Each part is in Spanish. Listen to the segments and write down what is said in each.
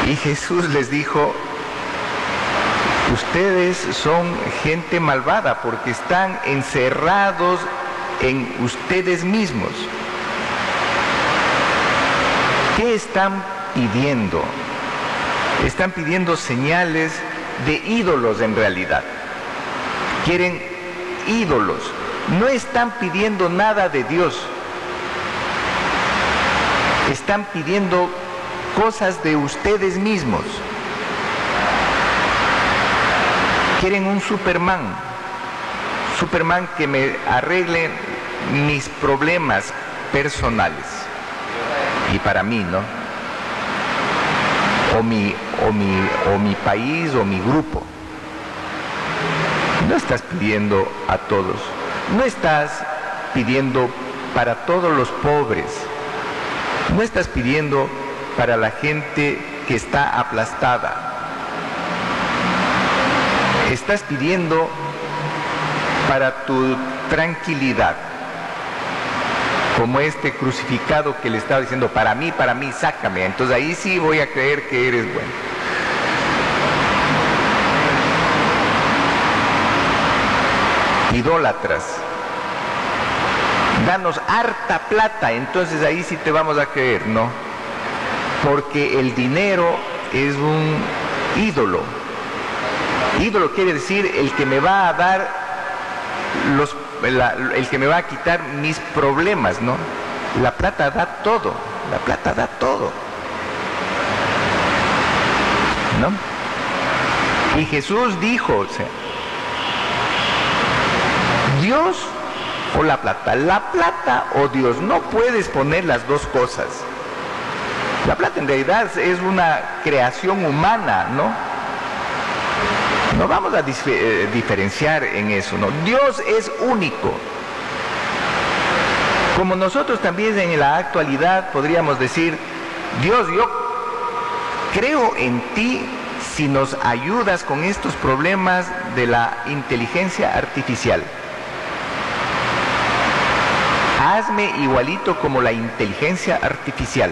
Y Jesús les dijo: ustedes son gente malvada porque están encerrados en ustedes mismos. ¿Qué están pidiendo? Están pidiendo señales de ídolos en realidad. Quieren ídolos. No están pidiendo nada de Dios. Están pidiendo cosas de ustedes mismos. Quieren un Superman que me arregle mis problemas personales. Y para mí, ¿no? O mi país o mi grupo. No estás pidiendo a todos. No estás pidiendo para todos los pobres. No estás pidiendo para la gente que está aplastada. Estás pidiendo para tu tranquilidad. Como este crucificado que le estaba diciendo: para mí, sácame. Entonces ahí sí voy a creer que eres bueno. Idólatras. Danos harta plata, entonces ahí sí te vamos a creer, ¿no? Porque el dinero es un ídolo. Ídolo quiere decir el que me va a dar el que me va a quitar mis problemas, ¿no? La plata da todo, la plata da todo, ¿no? Y Jesús dijo, o sea, Dios o la plata o Dios, no puedes poner las dos cosas. La plata en realidad es una creación humana, ¿no? No vamos a diferenciar en eso, ¿no? Dios es único. Como nosotros también en la actualidad podríamos decir: Dios, yo creo en ti si nos ayudas con estos problemas de la inteligencia artificial. Hazme igualito como la inteligencia artificial.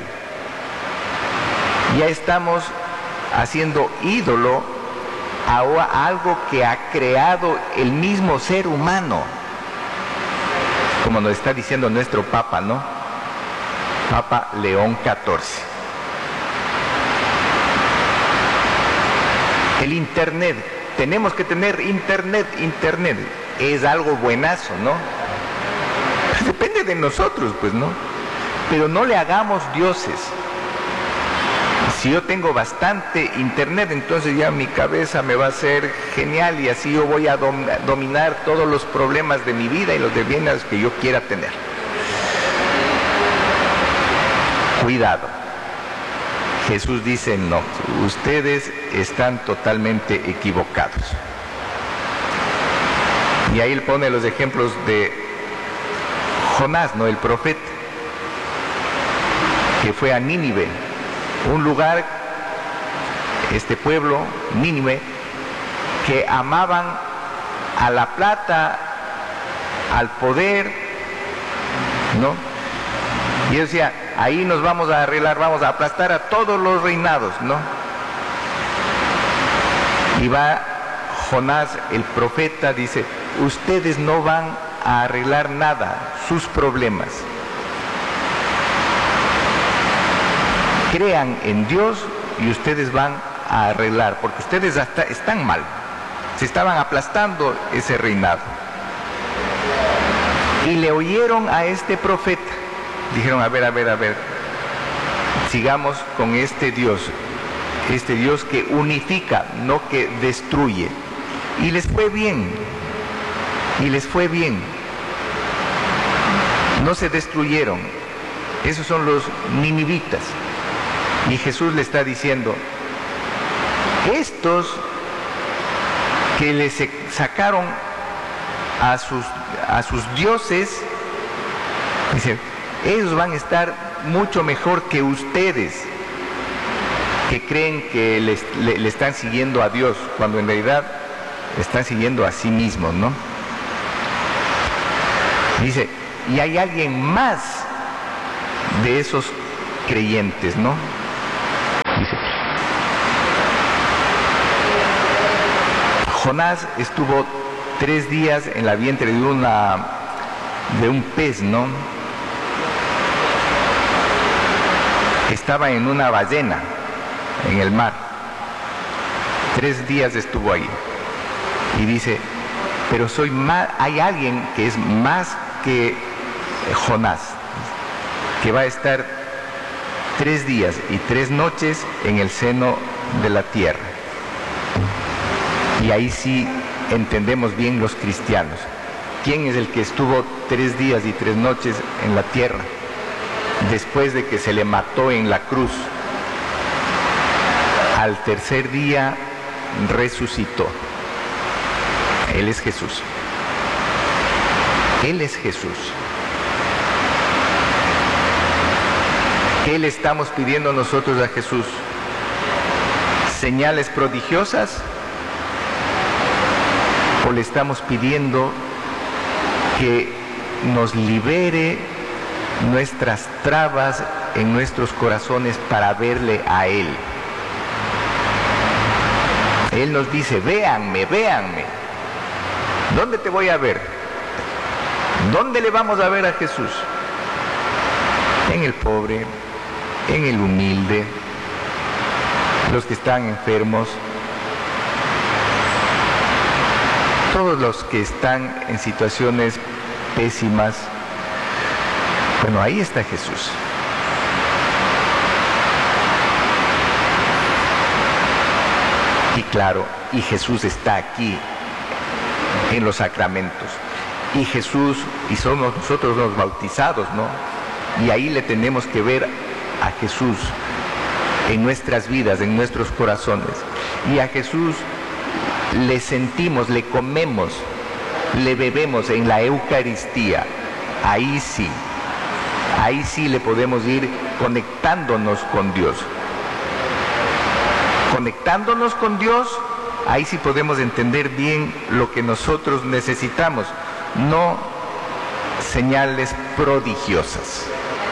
Ya estamos haciendo ídolo a algo que ha creado el mismo ser humano, como nos está diciendo nuestro Papa, ¿no? Papa León XIV. El Internet, tenemos que tener Internet es algo buenazo, ¿no? Depende de nosotros, pues, ¿no? Pero no le hagamos dioses. Si yo tengo bastante Internet, entonces ya mi cabeza me va a ser genial y así yo voy a dominar todos los problemas de mi vida y los de bienes que yo quiera tener. Cuidado. Jesús dice: no, ustedes están totalmente equivocados. Y ahí él pone los ejemplos de Jonás, ¿no? El profeta, que fue a Nínive, un lugar, este pueblo, Nínive, que amaban a la plata, al poder, ¿no? Y él decía: ahí nos vamos a arreglar, vamos a aplastar a todos los reinados, ¿no? Y va Jonás, el profeta, dice: ustedes no van a arreglar nada, sus problemas. Crean en Dios y ustedes van a arreglar, porque ustedes están mal. Se estaban aplastando ese reinado. Y le oyeron a este profeta. Dijeron: a ver, sigamos con este Dios que unifica, no que destruye. Y les fue bien. No se destruyeron. Esos son los ninivitas. Y Jesús le está diciendo: estos que les sacaron a sus dioses, dice, ellos van a estar mucho mejor que ustedes, que creen que le están siguiendo a Dios, cuando en realidad están siguiendo a sí mismos, ¿no? Dice: y hay alguien más de esos creyentes, ¿no? Dice: Jonás estuvo 3 días en la vientre de un pez, ¿no? Estaba en una ballena, en el mar. 3 días estuvo ahí. Y dice, pero hay alguien que es más que Jonás, que va a estar 3 días y 3 noches en el seno de la tierra. Y ahí sí entendemos bien los cristianos. ¿Quién es el que estuvo 3 días y 3 noches en la tierra después de que se le mató en la cruz? Al tercer día resucitó. Él es Jesús. Él es Jesús. ¿Qué le estamos pidiendo nosotros a Jesús? ¿Señales prodigiosas? ¿O le estamos pidiendo que nos libere nuestras trabas en nuestros corazones para verle a Él? Él nos dice, véanme, véanme. ¿Dónde te voy a ver? ¿Dónde le vamos a ver a Jesús? En el pobre, en el humilde, los que están enfermos, todos los que están en situaciones pésimas. Bueno, ahí está Jesús. Y claro, y Jesús está aquí en los sacramentos. Y Jesús, y somos nosotros los bautizados, ¿no? Y ahí le tenemos que ver a Jesús en nuestras vidas, en nuestros corazones. Y a Jesús le sentimos, le comemos, le bebemos en la Eucaristía. Ahí sí le podemos ir conectándonos con Dios. Conectándonos con Dios, ahí sí podemos entender bien lo que nosotros necesitamos, no señales prodigiosas.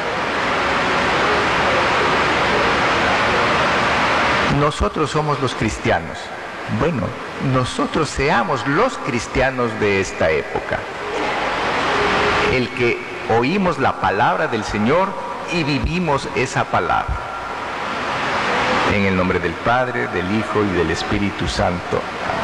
Nosotros somos los cristianos. Bueno, nosotros seamos los cristianos de esta época. El que oímos la palabra del Señor y vivimos esa palabra. En el nombre del Padre, del Hijo y del Espíritu Santo. Amén.